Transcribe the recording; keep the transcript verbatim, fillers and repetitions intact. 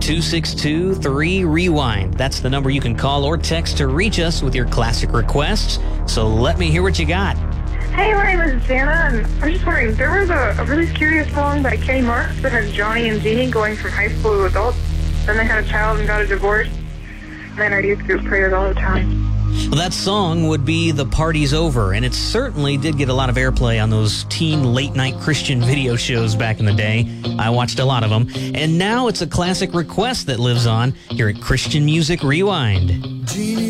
two six two, three, rewind. That's the number you can call or text to reach us with your classic requests. So let me hear what you got. Hey, my name is Jana, and I was just wondering, there was a, a really curious song by Kenny Marks that had Johnny and Jeannie going from high school to adults. Then they had a child and got a divorce. And then our youth group prayers all the time. Well, that song would be The Party's Over, and it certainly did get a lot of airplay on those teen late-night Christian video shows back in the day. I watched a lot of them, and now it's a classic request that lives on here at Christian Music Rewind.